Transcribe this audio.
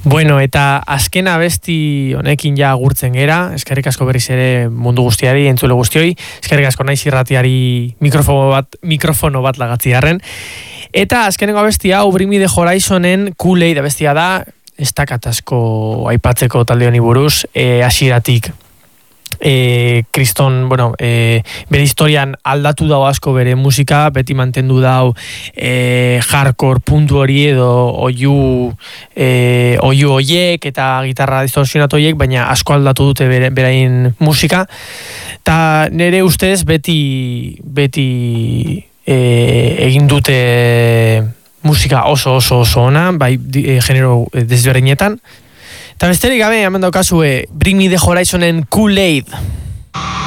Bueno, eta azken abesti honekin ja agurtzen gera, eskerrik asko berriz ere mundu guztiari, entzule guztioi, eskerrik asko naiz irratiari mikrofono bat lagatziarren. Eta azkenengo abestia, Bring Me the Horizonen Kool-Aid abestia da, ez dakat asko aipatzeko talde honi buruz, hasieratik. Kriston, bere historian aldatu dau asko bere musika, beti mantendu dau hardcore puntu hori edo oiu hoiek eta gitarra distorsionatu hoiek, baina asko aldatu dute berain musika, eta nire ustez beti egin dute musika oso ona, bai genero desberdinetan. Eta besterik gabe, hemen daukazue Bring Me the Horizonen Kool-Aid.